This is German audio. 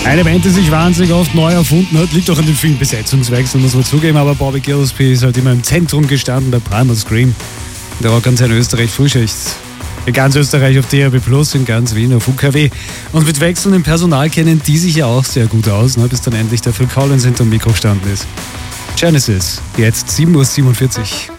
Eine Band, die sich wahnsinnig oft neu erfunden hat, liegt auch an den vielen Besetzungswechseln, muss man zugeben, aber Bobby Gillespie ist halt immer im Zentrum gestanden bei Primal Scream. Der Rock an seiner Österreich-Frühschicht. In ganz Österreich auf DRB+, in ganz Wien auf UKW. Und mit wechselndem Personal kennen die sich ja auch sehr gut aus, bis dann endlich der Phil Collins hinterm Mikro gestanden ist. Genesis, jetzt 7:47 Uhr.